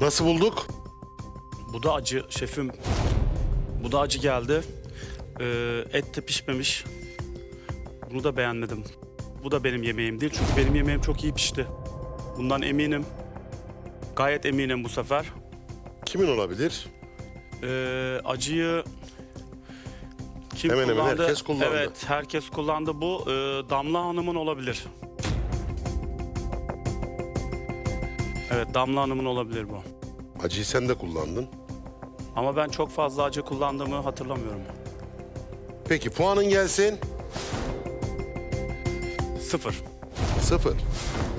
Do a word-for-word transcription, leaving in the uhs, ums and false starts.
Nasıl bulduk? Bu da acı şefim. Bu da acı geldi. Ee, et de pişmemiş. Bunu da beğenmedim. Bu da benim yemeğim değil çünkü benim yemeğim çok iyi pişti. Bundan eminim. Gayet eminim bu sefer. Kimin olabilir? Ee, acıyı kim Hemen hemen kullandı? herkes kullandı. Evet, herkes kullandı. Bu e, Damla Hanım'ın olabilir. Evet, Damla Hanım'ın olabilir bu. Acıyı sen de kullandın. Ama ben çok fazla acı kullandığımı hatırlamıyorum. Peki puanın gelsin. Sıfır. Sıfır.